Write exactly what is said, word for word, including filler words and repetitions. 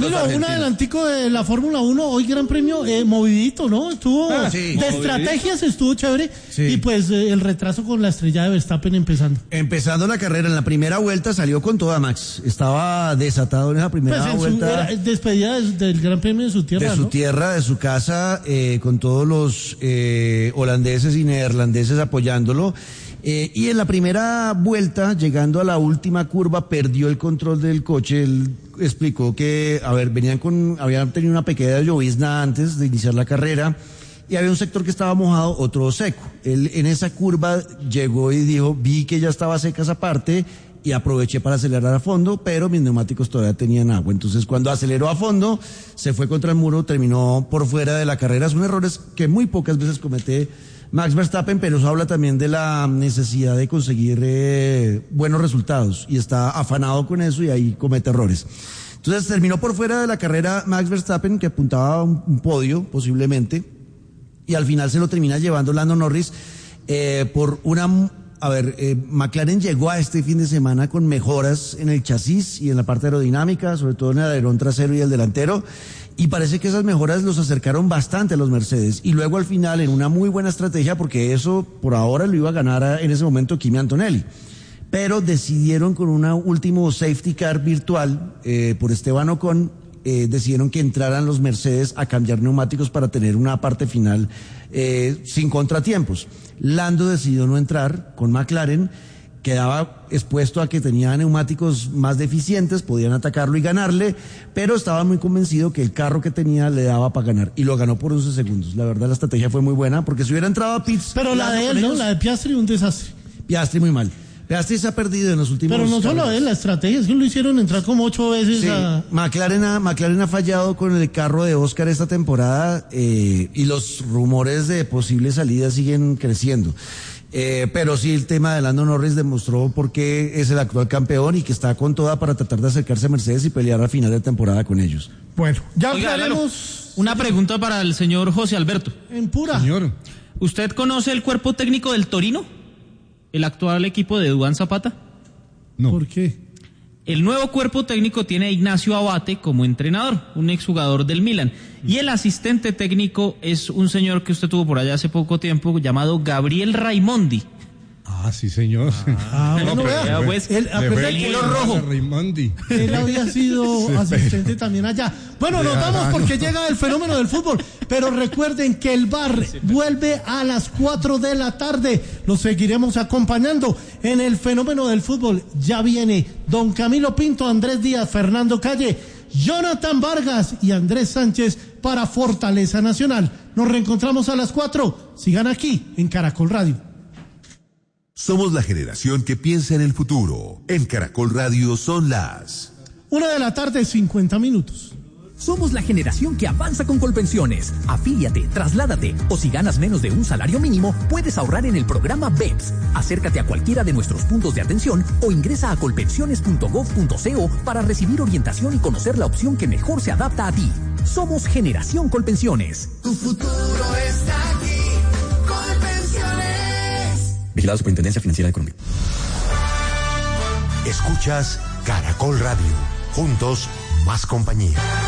Camilo, un adelantico de la Fórmula uno, hoy Gran Premio eh, movidito, ¿no? Estuvo ah, sí, de movidito. Estrategias, estuvo chévere, sí. Y pues eh, el retraso con la estrella de Verstappen empezando. Empezando la carrera, en la primera vuelta salió con toda Max, estaba desatado en esa primera pues en vuelta. Su, era despedida de, del Gran Premio de su tierra, De su ¿no? tierra, de su casa, eh, con todos los eh, holandeses y neerlandeses apoyándolo. Eh, y en la primera vuelta, llegando a la última curva, perdió el control del coche. Él explicó que, a ver, venían con, habían tenido una pequeña llovizna antes de iniciar la carrera y había un sector que estaba mojado, otro seco. Él en esa curva llegó y dijo, vi que ya estaba seca esa parte y aproveché para acelerar a fondo, pero mis neumáticos todavía tenían agua. Entonces, cuando aceleró a fondo, se fue contra el muro, terminó por fuera de la carrera. Son errores que muy pocas veces comete Max Verstappen, pero eso habla también de la necesidad de conseguir eh, buenos resultados y está afanado con eso y ahí comete errores. Entonces terminó por fuera de la carrera Max Verstappen, que apuntaba a un, un podio posiblemente, y al final se lo termina llevando Lando Norris eh, por una... A ver, eh, McLaren llegó a este fin de semana con mejoras en el chasis y en la parte aerodinámica, sobre todo en el alerón trasero y el delantero, y parece que esas mejoras los acercaron bastante a los Mercedes. Y luego al final, en una muy buena estrategia, porque eso por ahora lo iba a ganar a, en ese momento Kimi Antonelli, pero decidieron con un último safety car virtual eh, por Esteban Ocon, eh, decidieron que entraran los Mercedes a cambiar neumáticos para tener una parte final eh, sin contratiempos. Lando decidió no entrar con McLaren, quedaba expuesto a que tenía neumáticos más deficientes, podían atacarlo y ganarle, pero estaba muy convencido que el carro que tenía le daba para ganar, y lo ganó por once segundos. La verdad, la estrategia fue muy buena, porque si hubiera entrado a pits... Pero la de él, ¿no? La de Piastri, un desastre. Piastri muy mal. Piastri se ha perdido en los últimos... Pero no solo él, la estrategia, es que lo hicieron entrar como ocho veces sí. a... McLaren ha, McLaren ha fallado con el carro de Oscar esta temporada eh, y los rumores de posible salida siguen creciendo. Eh, pero sí, el tema de Lando Norris demostró por qué es el actual campeón y que está con toda para tratar de acercarse a Mercedes y pelear al final de temporada con ellos. Bueno, ya Oiga, hablaremos... Una pregunta para el señor José Alberto. En pura. Señor. ¿Usted conoce el cuerpo técnico del Torino? ¿El actual equipo de Duván Zapata? No. ¿Por qué? El nuevo cuerpo técnico tiene a Ignacio Abate como entrenador, un exjugador del Milan. Y el asistente técnico es un señor que usted tuvo por allá hace poco tiempo, llamado Gabriel Raimondi. Ah, sí, señor. Ah, bueno, No, pero- vea, pues, él, acuérdate el que hilo rojo. Raimondi. él había sido Sí, asistente pero- también allá. Bueno, nos De vamos Arano. porque llega el fenómeno del fútbol. Pero recuerden que el bar vuelve a las cuatro de la tarde. Los seguiremos acompañando en el fenómeno del fútbol. Ya viene don Camilo Pinto, Andrés Díaz, Fernando Calle, Jonathan Vargas y Andrés Sánchez para Fortaleza Nacional. Nos reencontramos a las cuatro. Sigan aquí en Caracol Radio. Somos la generación que piensa en el futuro. En Caracol Radio son las... Una de la tarde, cincuenta minutos. Somos la generación que avanza con Colpensiones. Afíliate, trasládate o si ganas menos de un salario mínimo, puedes ahorrar en el programa B E P S. Acércate a cualquiera de nuestros puntos de atención o ingresa a colpensiones punto gob punto co para recibir orientación y conocer la opción que mejor se adapta a ti. Somos Generación Colpensiones. Tu futuro está aquí. Colpensiones. Vigilado Superintendencia Financiera de Colombia. Escuchas Caracol Radio. Juntos, más compañía.